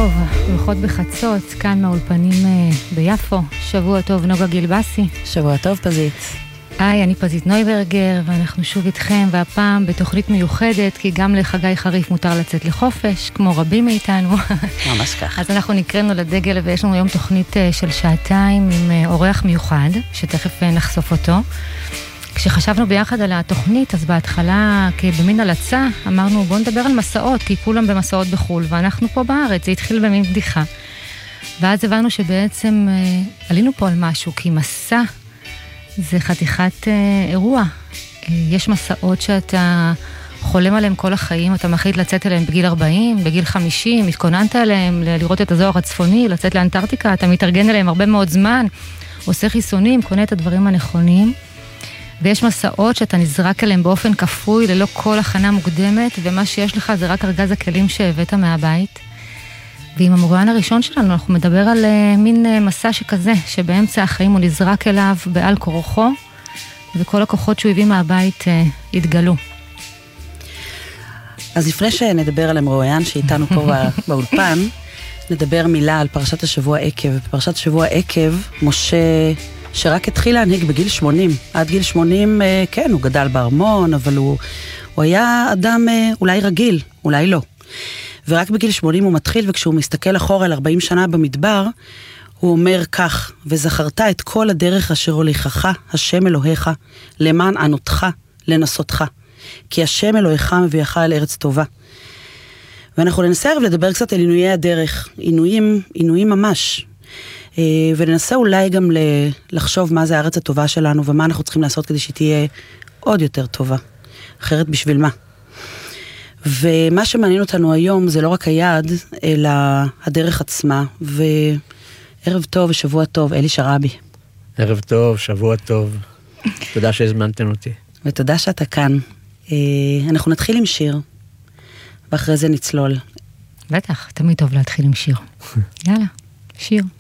טוב, הולכות בחצות, כאן מהאולפנים ביפו. שבוע טוב, נוגה גילבסי. שבוע טוב, פזית. היי, אני פזית נויברגר, ואנחנו שוב איתכם, והפעם בתוכנית מיוחדת, כי גם לחגי חריף מותר לצאת לחופש, כמו רבים מאיתנו. ממש כך. אז אנחנו נקראנו לדגל, ויש לנו היום תוכנית של שעתיים עם אורח מיוחד, שתכף נחשוף אותו. כשחשבנו ביחד על התוכנית, אז בהתחלה, במין הלצה, אמרנו בואו נדבר על מסעות, כי כולם במסעות בחול, ואנחנו פה בארץ, זה התחיל במין בדיחה. ואז הבנו שבעצם עלינו פה על משהו, כי מסע זה חתיכת אירוע. יש מסעות שאתה חולם עליהם כל החיים, אתה מחליט לצאת אליהם בגיל 40, בגיל 50, התכוננת עליהם, לראות את הזוהר הצפוני, לצאת לאנטארקטיקה, אתה מתארגן אליהם הרבה מאוד זמן, עושה חיסונים, קונה את הדברים הנכונים. ויש מסעות שאתה נזרק אליהם באופן כפוי, ללא כל הכנה מוקדמת, ומה שיש לך זה רק ארגז הכלים שהבאת מהבית. ועם המרואיין הראשון שלנו, אנחנו מדבר על מין מסע שכזה, שבאמצע החיים הוא נזרק אליו בעל כורחו, וכל הכוחות שהוא הביא מהבית התגלו. אז לפני שנדבר על המרואיין שאיתנו פה באולפן, נדבר מילה על פרשת השבוע עקב. בפרשת השבוע עקב, משה שרק התחיל להנהיג בגיל 80. עד גיל 80, כן, הוא גדל בארמון, אבל הוא היה אדם אולי רגיל, אולי לא. ורק בגיל 80 הוא מתחיל, וכשהוא מסתכל אחורה על 40 שנה במדבר, הוא אומר כך, וזכרת את כל הדרך אשר הוליכך, השם אלוהיך, למען ענותך, לנסותך. כי השם אלוהיך מביאך אל ארץ טובה. ואנחנו ננסה ערב לדבר קצת על עינויי הדרך, עינויים ממש. וננסה אולי גם לחשוב מה זה הארץ הטובה שלנו, ומה אנחנו צריכים לעשות כדי שהיא תהיה עוד יותר טובה. אחרת בשביל מה? ומה שמעניין אותנו היום זה לא רק היעד, אלא הדרך עצמה. וערב טוב ושבוע טוב, אלי שרבי. ערב טוב, שבוע טוב. תודה שהזמנתם אותי. ותודה שאתה כאן. אנחנו נתחיל עם שיר, ואחרי זה נצלול. בטח, תמיד טוב להתחיל עם שיר. יאללה, שיר.